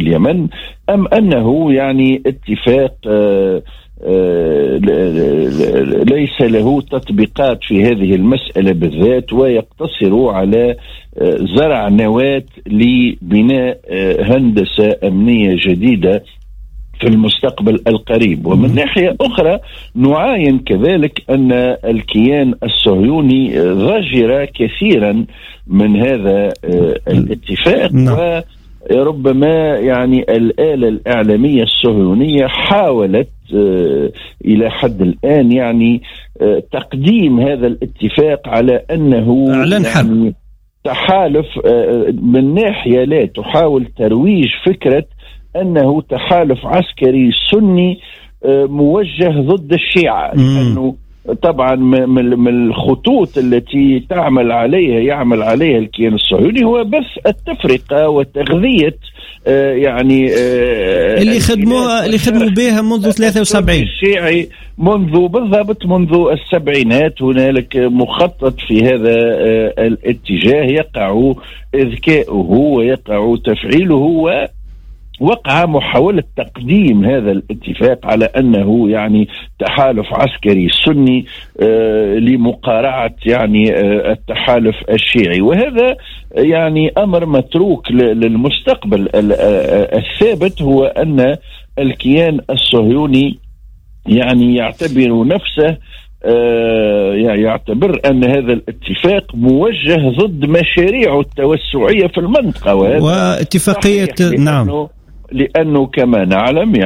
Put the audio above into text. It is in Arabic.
اليمن، أم أنه يعني اتفاق ليس له تطبيقات في هذه المسألة بالذات، ويقتصر على زرع نواة لبناء هندسة أمنية جديدة في المستقبل القريب. ومن ناحية أخرى نعاين كذلك أن الكيان الصهيوني ضجر كثيرا من هذا الاتفاق، وربما يعني الآلة الإعلامية الصهيونية حاولت إلى حد الآن يعني تقديم هذا الاتفاق على أنه يعني تحالف، من ناحية لا تحاول ترويج فكرة أنه تحالف عسكري سني موجه ضد الشيعة، لأنه طبعا من الخطوط التي يعمل عليها الكيان الصهيوني هو بث التفرقة وتغذية يعني اللي خدموا بها منذ 73 الشيعي منذ السبعينات. هنالك مخطط في هذا الاتجاه يقع إذكاؤه ويقع تفعيله، وقع محاولة تقديم هذا الاتفاق على أنه يعني تحالف عسكري سني لمقارعة يعني التحالف الشيعي، وهذا يعني أمر متروك للمستقبل. الثابت هو أن الكيان الصهيوني يعني يعتبر أن هذا الاتفاق موجه ضد مشاريعه التوسعية في المنطقة، واتفاقية لأنه كما نعلم